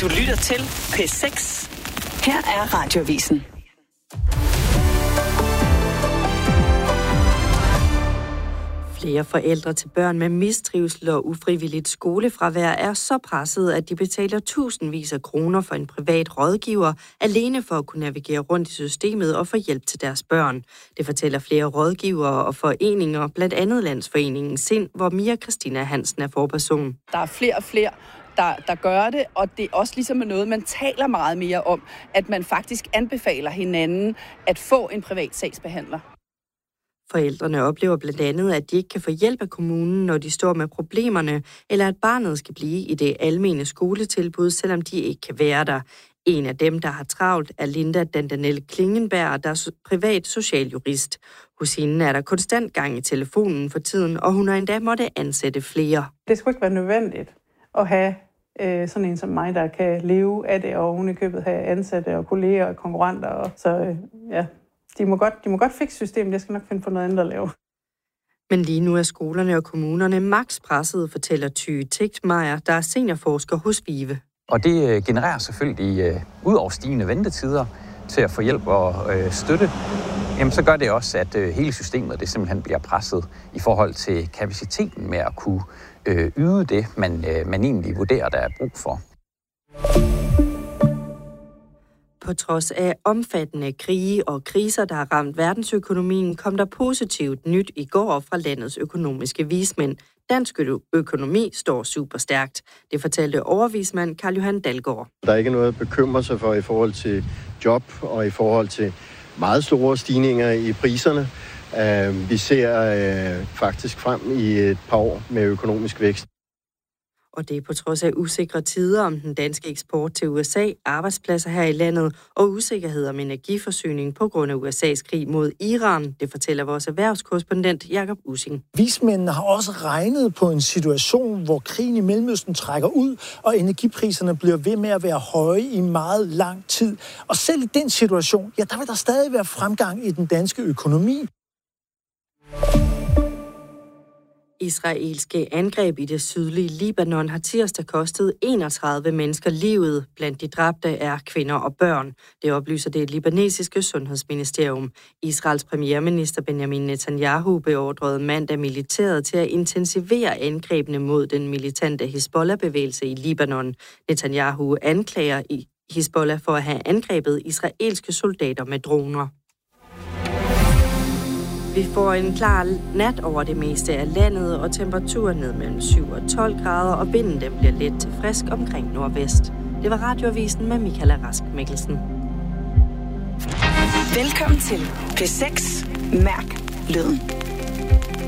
Du lytter til P6. Her er Radioavisen. Flere forældre til børn med mistrivsel og ufrivilligt skolefravær er så presset, at de betaler tusindvis af kroner for en privat rådgiver, alene for at kunne navigere rundt i systemet og få hjælp til deres børn. Det fortæller flere rådgivere og foreninger, blandt andet Landsforeningen Sind, hvor Mia Christina Hansen er forperson. Der er flere og flere, der gør det, og det er også ligesom noget, man taler meget mere om, at man faktisk anbefaler hinanden at få en privat sagsbehandler. Forældrene oplever blandt andet, at de ikke kan få hjælp af kommunen, når de står med problemerne, eller at barnet skal blive i det almene skoletilbud, selvom de ikke kan være der. En af dem, der har travlt, er Linda Dandanel Klingenberg, der er privat socialjurist. Hos hende er der konstant gang i telefonen for tiden, og hun har endda måtte ansætte flere. Det skulle ikke være nødvendigt at have sådan en som mig, der kan leve af det, og oven i købet have ansatte og kolleger og konkurrenter. Så ja, de må godt fikse systemet. Jeg skal nok finde på noget andet at lave. Men lige nu er skolerne og kommunerne maks presset, fortæller Ty Tigtmeier, der er seniorforsker hos VIVE. Og det genererer selvfølgelig ud over stigende ventetider til at få hjælp og støtte. Jamen, så gør det også, at hele systemet det simpelthen bliver presset i forhold til kapaciteten med at kunne yde det, man egentlig vurderer, der er brug for. På trods af omfattende krige og kriser, der har ramt verdensøkonomien, kom der positivt nyt i går fra landets økonomiske vismænd. Dansk økonomi står super stærkt. Det fortalte overvismand Karl Johan Dalgaard. Der er ikke noget at bekymre sig for i forhold til job og i forhold til meget store stigninger i priserne. Vi ser faktisk frem i et par år med økonomisk vækst. Og det er på trods af usikre tider om den danske eksport til USA, arbejdspladser her i landet og usikkerhed om energiforsyning på grund af USA's krig mod Iran. Det fortæller vores erhvervskorrespondent Jakob Ussing. Vismændene har også regnet på en situation, hvor krigen i Mellemøsten trækker ud, og energipriserne bliver ved med at være høje i meget lang tid. Og selv i den situation, ja, der vil der stadig være fremgang i den danske økonomi. Israelske angreb i det sydlige Libanon har tirsdag kostet 31 mennesker livet. Blandt de dræbte er kvinder og børn. Det oplyser det libanesiske sundhedsministerium. Israels premierminister Benjamin Netanyahu beordrede mandag militæret til at intensivere angrebene mod den militante Hizbollah-bevægelse i Libanon. Netanyahu anklager Hizbollah for at have angrebet israelske soldater med droner. Vi får en klar nat over det meste af landet, og temperaturen ned mellem 7 og 12 grader, og vinden den bliver let til frisk omkring nordvest. Det var Radioavisen med Michaela Rask Mikkelsen. Velkommen til P6. Mærk lyden.